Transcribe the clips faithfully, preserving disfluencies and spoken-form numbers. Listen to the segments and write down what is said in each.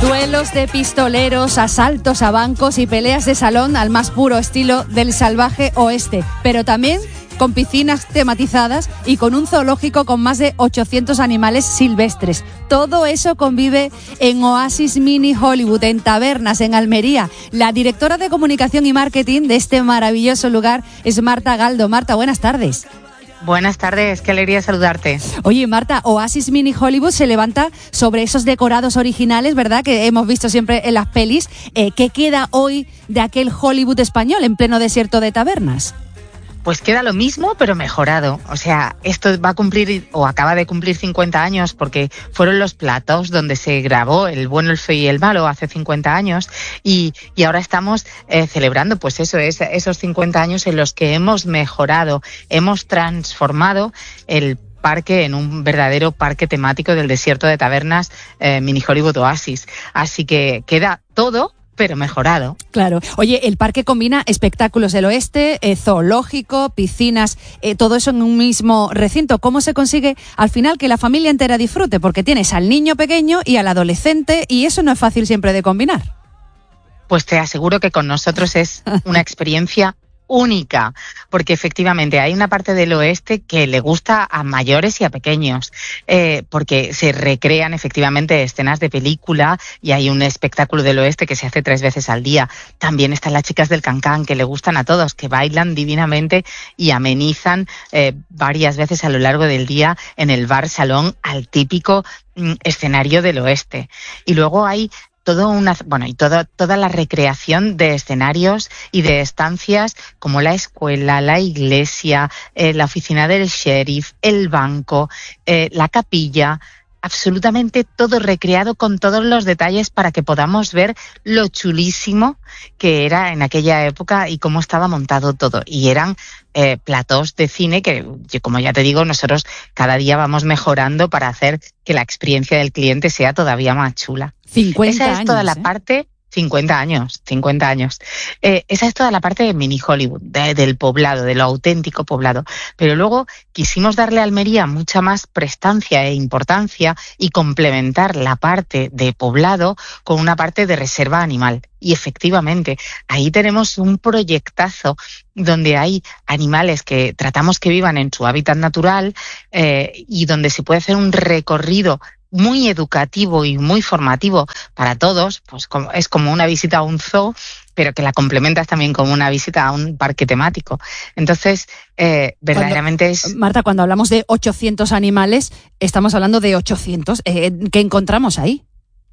Duelos de pistoleros, asaltos a bancos y peleas de salón al más puro estilo del salvaje oeste, pero también con piscinas tematizadas y con un zoológico con más de ochocientos animales silvestres. Todo eso convive en Oasis Mini Hollywood, en Tabernas, en Almería. La directora de comunicación y marketing de este maravilloso lugar es Marta Galdo. Marta, buenas tardes. Buenas tardes, qué alegría saludarte. Oye, Marta, Oasis Mini Hollywood se levanta sobre esos decorados originales, ¿verdad?, que hemos visto siempre en las pelis. Eh, ¿Qué queda hoy de aquel Hollywood español en pleno desierto de Tabernas? Pues queda lo mismo, pero mejorado. O sea, esto va a cumplir, o acaba de cumplir cincuenta años, porque fueron los platos donde se grabó El bueno, el feo y el malo hace cincuenta años, y, y ahora estamos eh, celebrando, pues eso, es, esos cincuenta años en los que hemos mejorado, hemos transformado el parque en un verdadero parque temático del desierto de Tabernas, eh, Mini Hollywood Oasis. Así que queda todo, pero mejorado. Claro. Oye, el parque combina espectáculos del oeste, eh, zoológico, piscinas, eh, todo eso en un mismo recinto. ¿Cómo se consigue al final que la familia entera disfrute? Porque tienes al niño pequeño y al adolescente, y eso no es fácil siempre de combinar. Pues te aseguro que con nosotros es una experiencia única, porque efectivamente hay una parte del oeste que le gusta a mayores y a pequeños, eh, porque se recrean efectivamente escenas de película y hay un espectáculo del oeste que se hace tres veces al día. También están las chicas del cancán, que le gustan a todos, que bailan divinamente y amenizan eh, varias veces a lo largo del día en el bar salón al típico mm, escenario del oeste. Y luego hay todo una, bueno, y todo, toda la recreación de escenarios y de estancias como la escuela, la iglesia, eh, la oficina del sheriff, el banco, eh, la capilla, absolutamente todo recreado con todos los detalles para que podamos ver lo chulísimo que era en aquella época y cómo estaba montado todo. Y eran eh, platós de cine que, como ya te digo, nosotros cada día vamos mejorando para hacer que la experiencia del cliente sea todavía más chula. cincuenta Esa es años, toda la ¿eh? parte... cincuenta años, cincuenta años. Eh, esa es toda la parte de Mini Hollywood, de, del poblado, de lo auténtico poblado. Pero luego quisimos darle a Almería mucha más prestancia e importancia y complementar la parte de poblado con una parte de reserva animal. Y efectivamente, ahí tenemos un proyectazo donde hay animales que tratamos que vivan en su hábitat natural eh, y donde se puede hacer un recorrido muy educativo y muy formativo para todos, pues como, es como una visita a un zoo, pero que la complementas también como una visita a un parque temático. Entonces, eh, verdaderamente cuando, es... Marta, cuando hablamos de ochocientos animales, estamos hablando de ochocientos. Eh, ¿Qué encontramos ahí?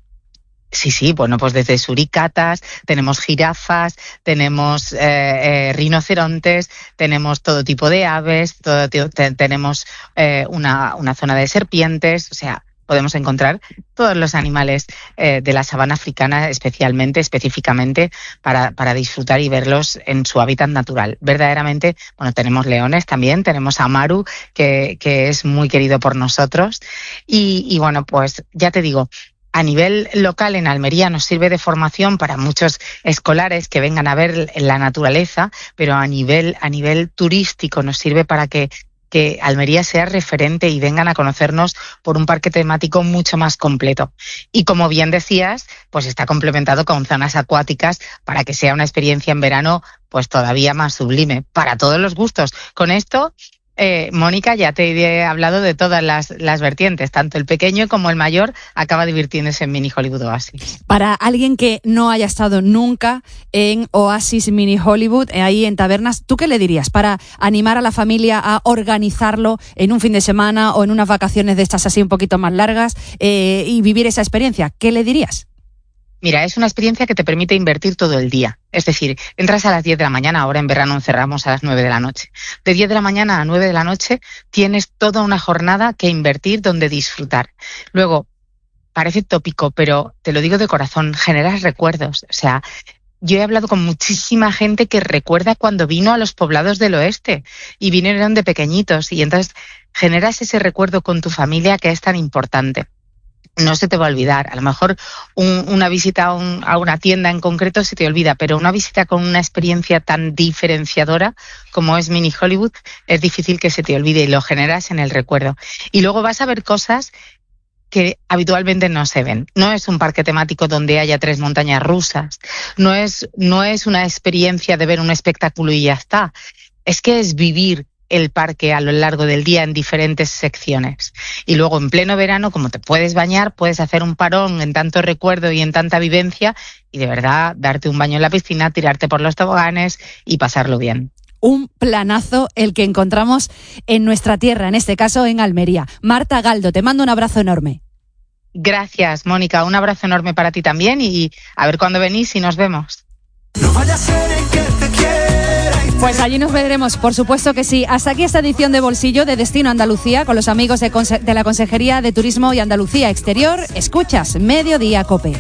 Sí, sí, bueno, pues desde suricatas, tenemos jirafas, tenemos eh, eh, rinocerontes, tenemos todo tipo de aves, todo, te, tenemos eh, una, una zona de serpientes, o sea, podemos encontrar todos los animales eh, de la sabana africana, especialmente, específicamente, para, para disfrutar y verlos en su hábitat natural. Verdaderamente, bueno, tenemos leones también, tenemos a Maru, que, que es muy querido por nosotros. Y, y bueno, pues ya te digo, a nivel local en Almería nos sirve de formación para muchos escolares que vengan a ver la naturaleza, pero a nivel, a nivel turístico nos sirve para que que Almería sea referente y vengan a conocernos por un parque temático mucho más completo. Y como bien decías, pues está complementado con zonas acuáticas para que sea una experiencia en verano pues todavía más sublime, para todos los gustos. Con esto, eh, Mónica, ya te he hablado de todas las, las vertientes, tanto el pequeño como el mayor acaba divirtiéndose en Mini Hollywood Oasis. Para alguien que no haya estado nunca en Oasis Mini Hollywood, ahí en Tabernas, ¿tú qué le dirías para animar a la familia a organizarlo en un fin de semana o en unas vacaciones de estas así un poquito más largas eh, y vivir esa experiencia? ¿Qué le dirías? Mira, es una experiencia que te permite invertir todo el día. Es decir, entras a las diez de la mañana, ahora en verano cerramos a las nueve de la noche. De diez de la mañana a nueve de la noche tienes toda una jornada que invertir donde disfrutar. Luego, parece tópico, pero te lo digo de corazón, generas recuerdos. O sea, yo he hablado con muchísima gente que recuerda cuando vino a los poblados del oeste y vinieron de pequeñitos y entonces generas ese recuerdo con tu familia que es tan importante. No se te va a olvidar. A lo mejor un, una visita a, un, a una tienda en concreto se te olvida, pero una visita con una experiencia tan diferenciadora como es Mini Hollywood es difícil que se te olvide y lo generas en el recuerdo. Y luego vas a ver cosas que habitualmente no se ven. No es un parque temático donde haya tres montañas rusas, no es, no es una experiencia de ver un espectáculo y ya está. Es que es vivir el parque a lo largo del día en diferentes secciones. Y luego en pleno verano, como te puedes bañar, puedes hacer un parón en tanto recuerdo y en tanta vivencia y de verdad darte un baño en la piscina, tirarte por los toboganes y pasarlo bien. Un planazo el que encontramos en nuestra tierra, en este caso en Almería. Marta Galdo, te mando un abrazo enorme. Gracias, Mónica. Un abrazo enorme para ti también y a ver cuándo venís y nos vemos. No vaya a ser el que te quiera. Pues allí nos veremos, por supuesto que sí. Hasta aquí esta edición de Bolsillo de Destino Andalucía con los amigos de, Conse- de la Consejería de Turismo y Andalucía Exterior. Escuchas Mediodía COPE.